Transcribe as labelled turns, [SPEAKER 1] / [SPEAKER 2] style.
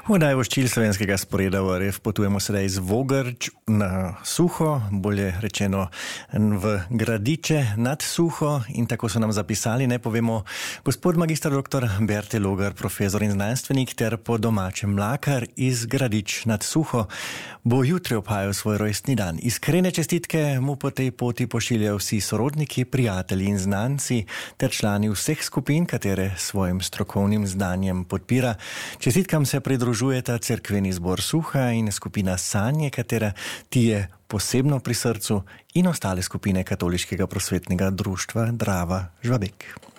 [SPEAKER 1] V najvoščilj slovenskega sporeda v RF potujemo sedaj z Vogrč na Suho, bolje rečeno v Gradiče nad Suho, in tako so nam zapisali, ne povemo, gospod magister dr. Berte Logar, profesor in znanstvenik ter po domačem mlakar iz Gradič nad Suho, bo jutri obhajal svoj rojstni dan. Iskrene čestitke mu po tej poti pošiljajo vsi sorodniki, prijatelji in znanci ter člani vseh skupin, katere svojim strokovnim znanjem podpira. Čestitkam se pridružujeta Cerkveni zbor Suha in skupina Sanje, katera ti je posebno pri srcu, in ostale skupine Katoliškega prosvetnega društva Drava Žvabek.